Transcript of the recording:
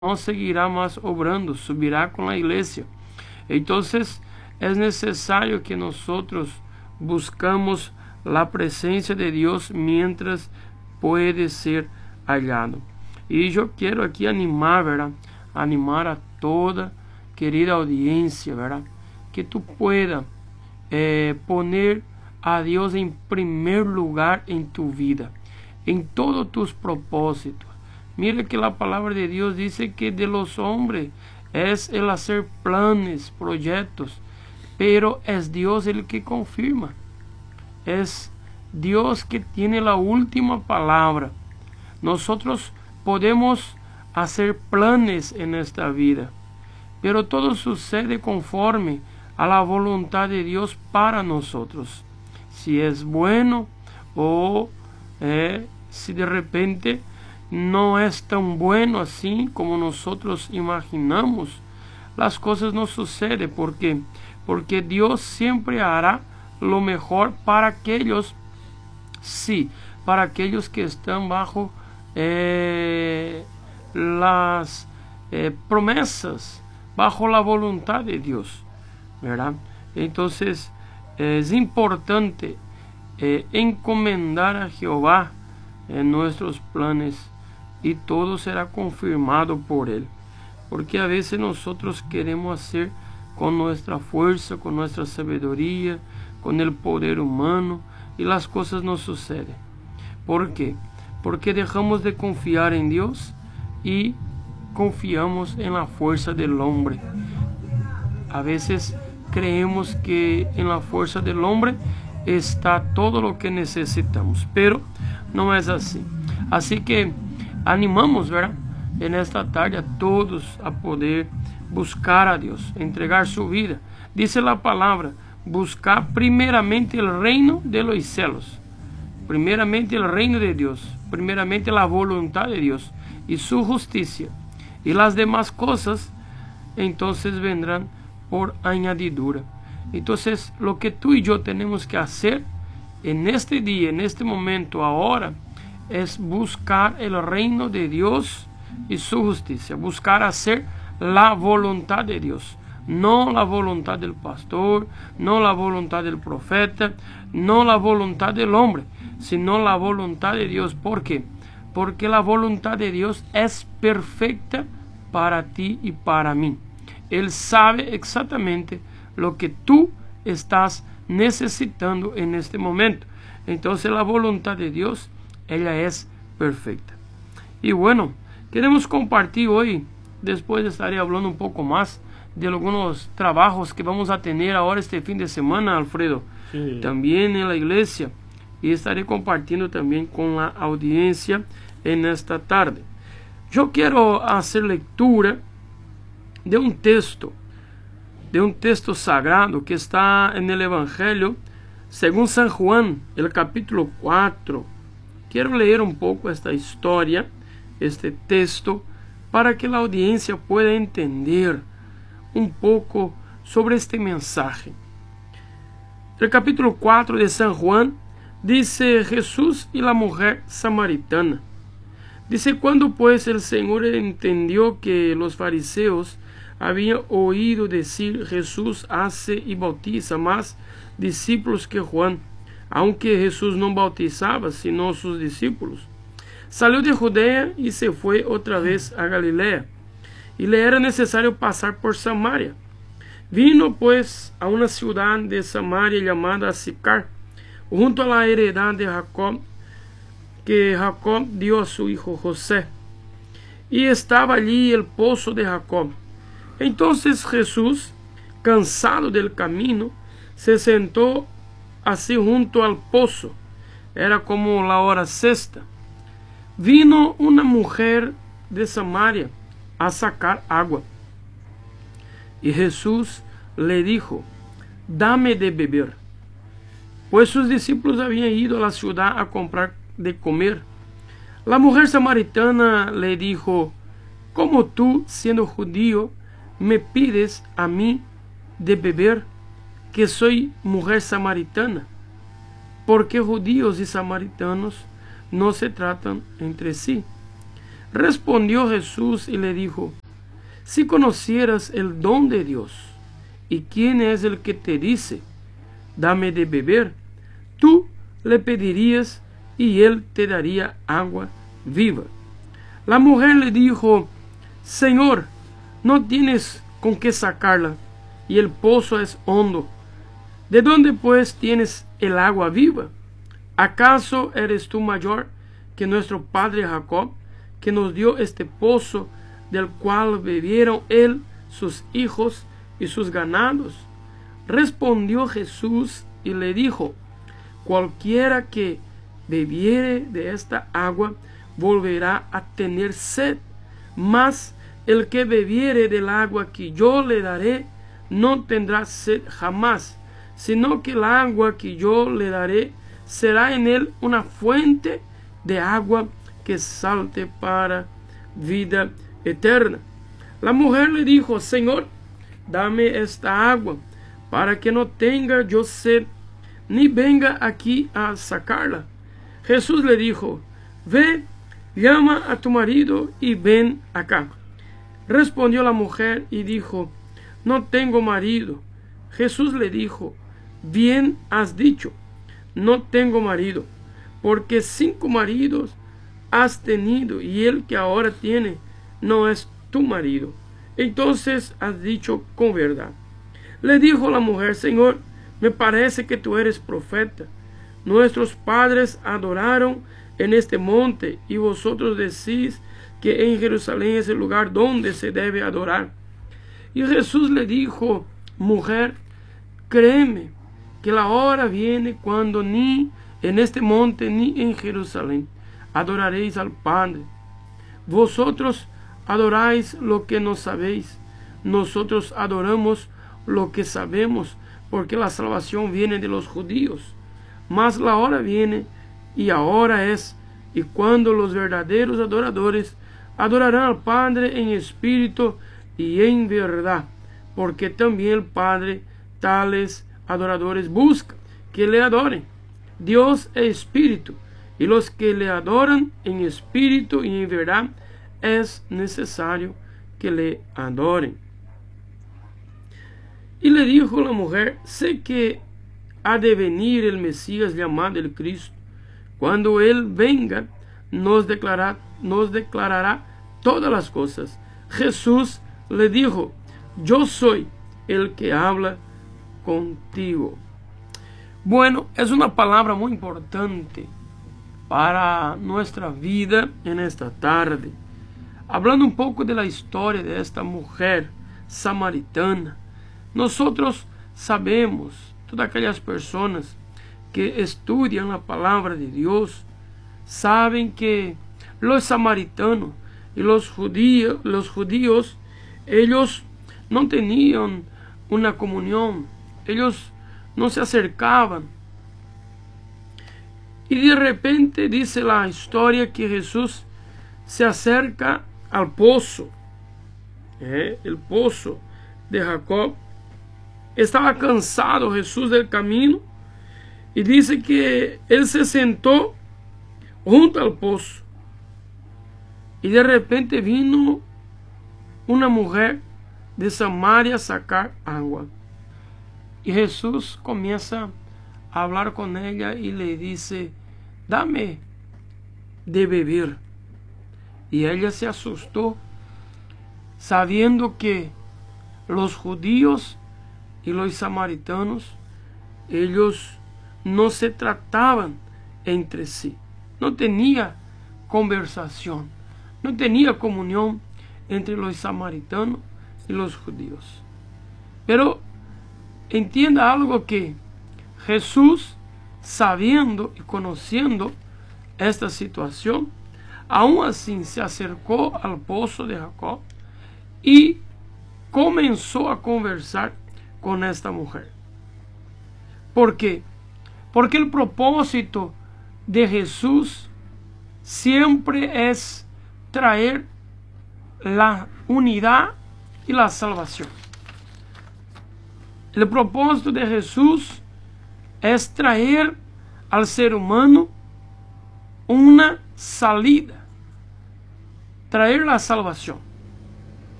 no seguirá más obrando, subirá con la iglesia. Entonces es necesario que nosotros buscamos la presencia de Dios mientras puede ser hallado. Y yo quiero aquí animar, ¿verdad? Animar a toda querida audiencia, ¿verdad? Que tú puedas poner a Dios en primer lugar en tu vida, en todos tus propósitos. Mira que la palabra de Dios dice que de los hombres es el hacer planes, proyectos, pero es Dios el que confirma. Es Dios que tiene la última palabra. Nosotros podemos hacer planes en esta vida, pero todo sucede conforme a la voluntad de Dios para nosotros. Si es bueno o si de repente no es tan bueno así como nosotros imaginamos, las cosas no suceden. ¿Por qué? Porque Dios siempre hará lo mejor para aquellos, sí, para aquellos que están bajo las promesas, bajo la voluntad de Dios, ¿verdad? Entonces es importante encomendar a Jehová en nuestros planes y todo será confirmado por Él, porque a veces nosotros queremos hacer con nuestra fuerza, con nuestra sabiduría, con el poder humano, y las cosas no suceden. ¿Por qué? Porque dejamos de confiar en Dios y confiamos en la fuerza del hombre. A veces creemos que en la fuerza del hombre está todo lo que necesitamos, pero no es así. Así que animamos, ¿verdad?, en esta tarde a todos a poder buscar a Dios, entregar su vida. Dice la palabra, buscar primeramente el reino de los cielos, primeramente el reino de Dios, primeramente la voluntad de Dios y su justicia, y las demás cosas entonces vendrán por añadidura. Entonces lo que tú y yo tenemos que hacer en este día, en este momento, ahora, es buscar el reino de Dios y su justicia, buscar hacer la voluntad de Dios, no la voluntad del pastor, no la voluntad del profeta, no la voluntad del hombre, sino la voluntad de Dios. ¿Por qué? Porque la voluntad de Dios es perfecta para ti y para mí. Él sabe exactamente lo que tú estás necesitando en este momento. Entonces la voluntad de Dios, ella es perfecta. Y bueno, queremos compartir hoy, después estaré hablando un poco más de algunos trabajos que vamos a tener ahora este fin de semana, Alfredo, sí, también en la iglesia, y estaré compartiendo también con la audiencia en esta tarde. Yo quiero hacer lectura de un texto sagrado que está en el Evangelio según San Juan, el capítulo 4. Quiero leer un poco esta historia, este texto, para que la audiencia pueda entender un poco sobre este mensaje. El capítulo 4 de San Juan dice: Jesús y la mujer samaritana. Dice: cuando pues el Señor entendió que los fariseos habían oído decir, Jesús hace y bautiza más discípulos que Juan, aunque Jesús no bautizaba sino sus discípulos, salió de Judea y se fue otra vez a Galilea, y le era necesario pasar por Samaria. Vino pues a una ciudad de Samaria llamada Sicar, junto a la heredad de Jacob, que Jacob dio a su hijo José, y estaba allí el pozo de Jacob. Entonces Jesús, cansado del camino, se sentó así junto al pozo. Era como la hora sexta. Vino una mujer de Samaria a sacar agua, y Jesús le dijo: dame de beber, pues sus discípulos habían ido a la ciudad a comprar de comer. La mujer samaritana le dijo: ¿cómo tú, siendo judío, me pides a mí de beber, que soy mujer samaritana? Porque judíos y samaritanos no se tratan entre sí. Respondió Jesús y le dijo: si conocieras el don de Dios y quién es el que te dice, dame de beber, tú le pedirías y él te daría agua viva. La mujer le dijo: Señor, no tienes con qué sacarla y el pozo es hondo. ¿De dónde pues tienes el agua viva? ¿Acaso eres tú mayor que nuestro padre Jacob, que nos dio este pozo, del cual bebieron él, sus hijos y sus ganados? Respondió Jesús y le dijo: cualquiera que bebiere de esta agua volverá a tener sed, mas el que bebiere del agua que yo le daré no tendrá sed jamás, sino que el agua que yo le daré será en él una fuente de agua que salte para vida eterna. La mujer le dijo: Señor, dame esta agua, para que no tenga yo sed, ni venga aquí a sacarla. Jesús le dijo: ve, llama a tu marido y ven acá. Respondió la mujer y dijo: no tengo marido. Jesús le dijo: bien has dicho, no tengo marido, porque 5 maridos has tenido y el que ahora tiene no es tu marido. Entonces has dicho con verdad. Le dijo la mujer: Señor, me parece que tú eres profeta. Nuestros padres adoraron en este monte y vosotros decís que en Jerusalén es el lugar donde se debe adorar. Y Jesús le dijo: mujer, créeme que la hora viene cuando ni en este monte ni en Jerusalén adoraréis al Padre. Vosotros adoráis lo que no sabéis, nosotros adoramos lo que sabemos, porque la salvación viene de los judíos. Mas la hora viene, y ahora es, y cuando los verdaderos adoradores adorarán al Padre en espíritu y en verdad, porque también el Padre tales adoradores busca que le adoren. Dios es espíritu, y los que le adoran en espíritu y en verdad es necesario que le adoren. Y le dijo la mujer: sé que ha de venir el Mesías llamado el Cristo. Cuando él venga, nos declarará todas las cosas. Jesús le dijo: yo soy el que habla contigo. Bueno, es una palabra muy importante para nuestra vida en esta tarde. Hablando un poco de la historia de esta mujer samaritana, nosotros sabemos, todas aquellas personas que estudian la palabra de Dios, saben que los samaritanos y los judíos, ellos no tenían una comunión, ellos no se acercaban. Y de repente dice la historia que Jesús se acerca al pozo, el pozo de Jacob. Estaba cansado Jesús del camino y dice que él se sentó junto al pozo. Y de repente vino una mujer de Samaria a sacar agua. Y Jesús comienza a hablar con ella y le dice: dame de beber. Y ella se asustó, sabiendo que los judíos y los samaritanos, ellos no se trataban entre sí, no tenía conversación, no tenía comunión entre los samaritanos y los judíos. Pero entienda algo, que Jesús, sabiendo y conociendo esta situación, aún así se acercó al pozo de Jacob y comenzó a conversar con esta mujer. ¿Por qué? Porque el propósito de Jesús siempre es traer la unidad y la salvación. El propósito de Jesús es traer al ser humano una salida traer la salvación.